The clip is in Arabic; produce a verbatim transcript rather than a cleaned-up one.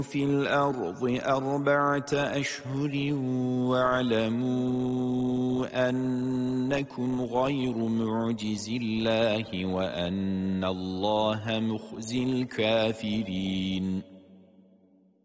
في الأرض أربعة أشهر واعلموا أنكم غير معجز الله وأن الله مخزي الكافرين